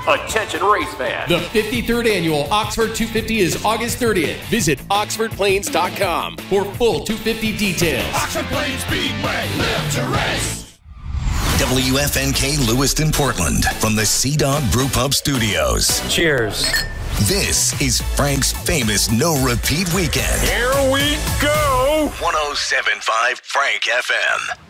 Attention race fans. The 53rd Annual Oxford 250 is August 30th. Visit oxfordplains.com for full 250 details. Oxford Plains Speedway, live to race. WFNK Lewiston, Portland, from the Sea Dog Brew Pub Studios. Cheers. This is Frank's famous no-repeat weekend. Here we go. 107.5 Frank FM.